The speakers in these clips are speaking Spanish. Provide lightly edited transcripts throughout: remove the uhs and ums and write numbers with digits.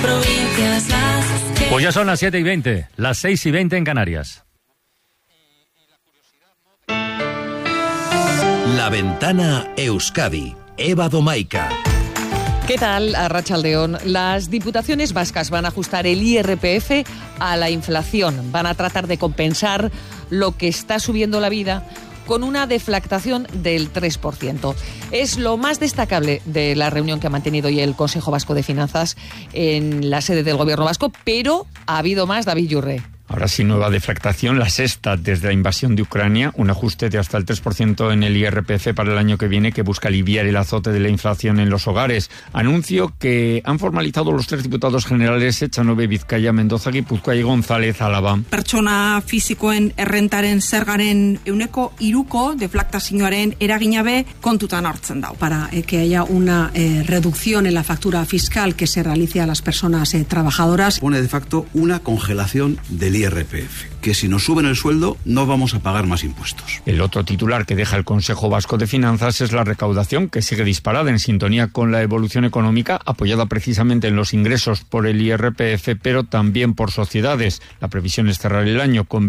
Pues ya son las 7:20, las 6:20 en Canarias. La Ventana Euskadi, Eva Domaica. ¿Qué tal, Arratsaldeon? Las diputaciones vascas van a ajustar el IRPF a la inflación. Van a tratar de compensar lo que está subiendo la vida con una deflactación del 3%. Es lo más destacable de la reunión que ha mantenido hoy el Consejo Vasco de Finanzas en la sede del Gobierno vasco, pero ha habido más, David Yurre. Ahora sí, nueva deflactación, la sexta desde la invasión de Ucrania, un ajuste de hasta el 3% en el IRPF para el año que viene que busca aliviar el azote de la inflación en los hogares. Anuncio que han formalizado los tres diputados generales Echanove, Bizkaia, Mendoza, Gipuzkoa y González, Álava. Pertsona fisikoen errentaren zergaren 3% deflaktazioaren eraginabe kontutan hartzen dau. Para que haya una reducción en la factura fiscal que se realice a las personas trabajadoras. Pone de facto una congelación del IRPF, que si nos suben el sueldo no vamos a pagar más impuestos. El otro titular que deja el Consejo Vasco de Finanzas es la recaudación, que sigue disparada en sintonía con la evolución económica, apoyada precisamente en los ingresos por el IRPF, pero también por sociedades. La previsión es cerrar el año con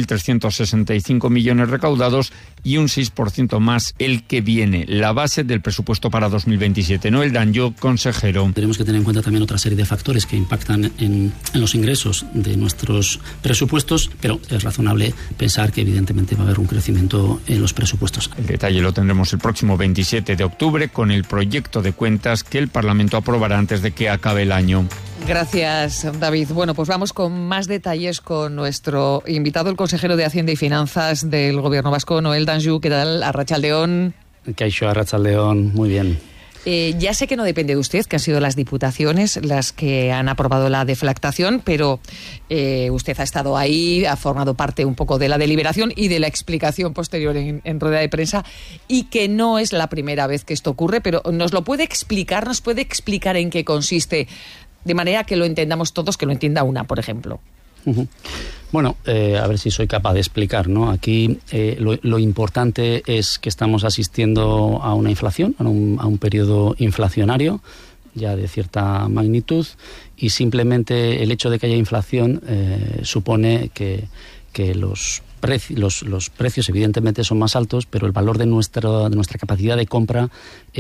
21.365 millones recaudados y un 6% más el que viene, la base del presupuesto para 2027. Noel Danjo, consejero. Tenemos que tener en cuenta también otra serie de factores que impactan en los ingresos de nuestros presupuestos, pero es razonable pensar que evidentemente va a haber un crecimiento en los presupuestos. El detalle lo tendremos el próximo 27 de octubre con el proyecto de cuentas que el Parlamento aprobará antes de que acabe el año. Gracias, David. Bueno, pues vamos con más detalles con nuestro invitado, el consejero de Hacienda y Finanzas del Gobierno vasco, Noel Danjou. ¿Qué tal? Arratsaldeon. Kaixo, Arratsaldeon. Muy bien. Ya sé que no depende de usted, que han sido las diputaciones las que han aprobado la deflactación, pero usted ha estado ahí, ha formado parte un poco de la deliberación y de la explicación posterior en rueda de prensa, y que no es la primera vez que esto ocurre, pero nos puede explicar en qué consiste, de manera que lo entendamos todos, que lo entienda una, por ejemplo. Uh-huh. Bueno, a ver si soy capaz de explicar, ¿no? Aquí lo importante es que estamos asistiendo a una inflación, a un periodo inflacionario ya de cierta magnitud, y simplemente el hecho de que haya inflación supone que los precios evidentemente son más altos, pero el valor de nuestra capacidad de compra